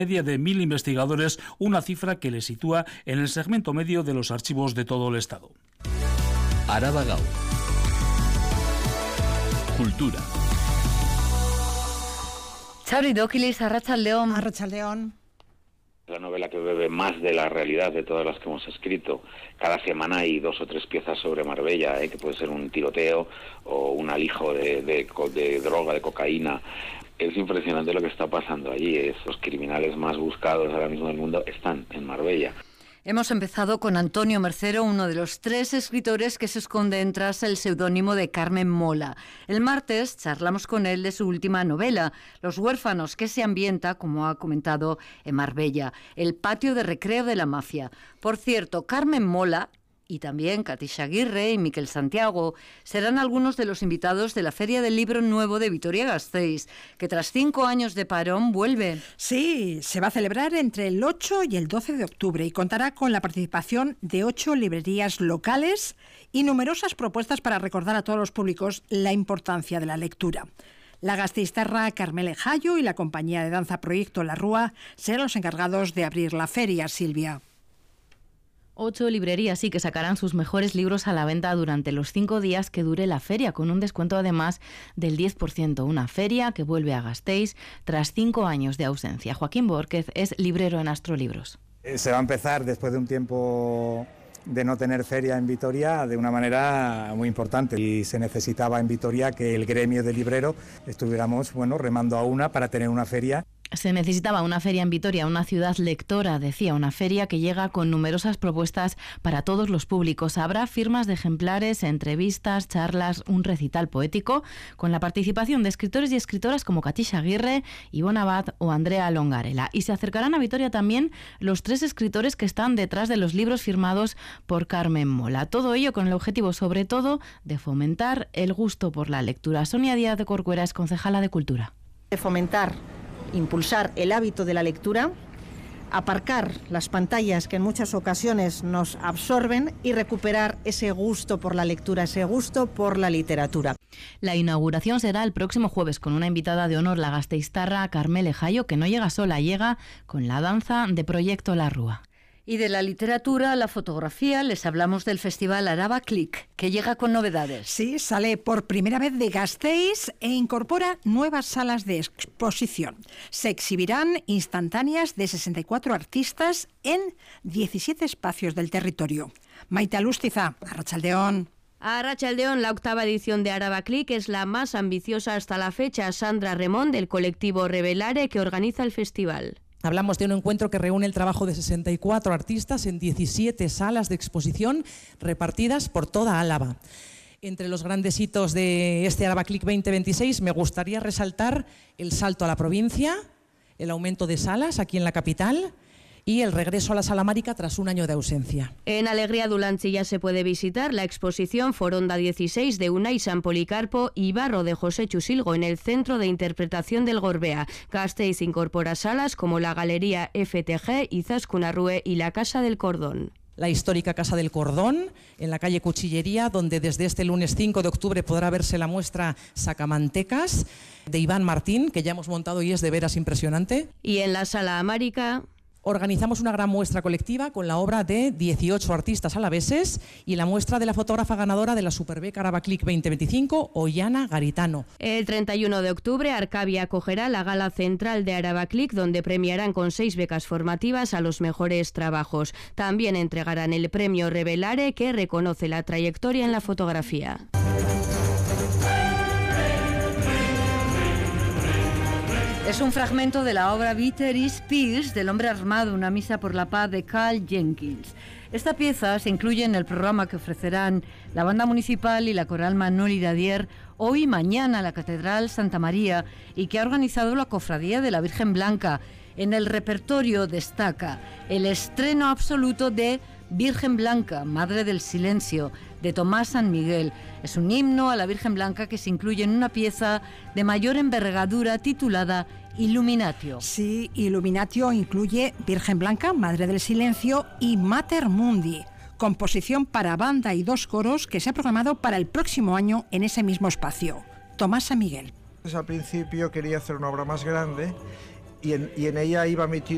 media de 1.000 investigadores, una cifra que le sitúa en el segmento medio de los archivos de todo el Estado. Araba Gau. Cultura. Xabi Doquilis, Arratsaldeon. Arratsaldeon. La novela que bebe más de la realidad de todas las que hemos escrito. Cada semana hay 2 o 3 piezas sobre Marbella, que puede ser un tiroteo o un alijo de droga, de cocaína. Es impresionante lo que está pasando allí. Los criminales más buscados ahora mismo del mundo están en Marbella. Hemos empezado con Antonio Mercero, uno de los 3 escritores que se esconden tras el seudónimo de Carmen Mola. El martes charlamos con él de su última novela, Los huérfanos, que se ambienta, como ha comentado, en Marbella, el patio de recreo de la mafia. Por cierto, Carmen Mola y también Katisha Aguirre y Miquel Santiago serán algunos de los invitados de la Feria del Libro Nuevo de Vitoria-Gasteiz, que tras 5 años de parón vuelve. Sí, se va a celebrar entre el 8 y el 12 de octubre y contará con la participación de 8 librerías locales y numerosas propuestas para recordar a todos los públicos la importancia de la lectura. La gasteiztarra Carmele Jayo y la compañía de danza Proyecto La Rúa serán los encargados de abrir la feria, Silvia. 8 librerías sí que sacarán sus mejores libros a la venta durante los 5 días que dure la feria, con un descuento además del 10%. Una feria que vuelve a Gasteiz tras 5 años de ausencia. Joaquín Borquez es librero en Astrolibros. Se va a empezar después de un tiempo de no tener feria en Vitoria de una manera muy importante, y se necesitaba en Vitoria que el gremio de libreros estuviéramos remando a una para tener una feria. Se necesitaba una feria en Vitoria, una ciudad lectora, decía, una feria que llega con numerosas propuestas para todos los públicos. Habrá firmas de ejemplares, entrevistas, charlas, un recital poético, con la participación de escritores y escritoras como Katisha Aguirre, Ivonne Abad o Andrea Longarela. Y se acercarán a Vitoria también los 3 escritores que están detrás de los libros firmados por Carmen Mola. Todo ello con el objetivo, sobre todo, de fomentar el gusto por la lectura. Sonia Díaz de Corcuera es concejala de Cultura. De fomentar, impulsar el hábito de la lectura, aparcar las pantallas que en muchas ocasiones nos absorben y recuperar ese gusto por la lectura, ese gusto por la literatura. La inauguración será el próximo jueves con una invitada de honor, la gasteiztarra Carmele Jayo, que no llega sola, llega con la danza de Proyecto La Rúa. Y de la literatura a la fotografía les hablamos del Festival Araba Click, que llega con novedades. Sí, sale por primera vez de Gasteiz e incorpora nuevas salas de exposición. Se exhibirán instantáneas de 64 artistas en 17 espacios del territorio. Maite Alustiza, Arratsaldeon. Arratsaldeon, la 8ª edición de Araba Click es la más ambiciosa hasta la fecha. Sandra Remón, del colectivo Revelare, que organiza el festival. Hablamos de un encuentro que reúne el trabajo de 64 artistas en 17 salas de exposición repartidas por toda Álava. Entre los grandes hitos de este Araba Click 2026 me gustaría resaltar el salto a la provincia, el aumento de salas aquí en la capital y el regreso a la Sala Márica tras un año de ausencia. En Alegría Dulantzi ya se puede visitar la exposición Foronda 16 de Unai San Policarpo y Barro de José Chusilgo en el Centro de Interpretación del Gorbea. Gasteiz incorpora salas como la Galería FTG, Izaskun Arrue y la Casa del Cordón. La histórica Casa del Cordón, en la calle Cuchillería, donde desde este lunes 5 de octubre podrá verse la muestra Sacamantecas de Iván Martín, que ya hemos montado y es de veras impresionante. Y en la Sala Amárica organizamos una gran muestra colectiva con la obra de 18 artistas alaveses y la muestra de la fotógrafa ganadora de la Superbeca Araba Click 2025, Ollana Garitano. El 31 de octubre, Arcavia acogerá la gala central de Araba Click, donde premiarán con 6 becas formativas a los mejores trabajos. También entregarán el premio Revelare, que reconoce la trayectoria en la fotografía. Es un fragmento de la obra Bitter is Peace, del hombre armado, una misa por la paz de Carl Jenkins. Esta pieza se incluye en el programa que ofrecerán la Banda Municipal y la Coral Manuel Iradier hoy y mañana en la Catedral Santa María y que ha organizado la Cofradía de la Virgen Blanca. En el repertorio destaca el estreno absoluto de Virgen Blanca, Madre del Silencio, de Tomás San Miguel. Es un himno a la Virgen Blanca que se incluye en una pieza de mayor envergadura titulada Illuminatio. Sí, Illuminatio incluye Virgen Blanca, Madre del Silencio y Mater Mundi, composición para banda y 2 coros que se ha programado para el próximo año en ese mismo espacio. Tomás San Miguel. Al principio quería hacer una obra más grande y en ella iba a